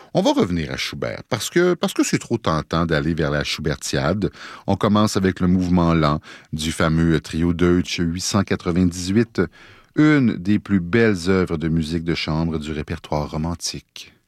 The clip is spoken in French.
On va revenir à Schubert parce que c'est trop tentant d'aller vers la Schubertiade. On commence avec le mouvement lent du fameux trio Deutsch 898, une des plus belles œuvres de musique de chambre du répertoire romantique.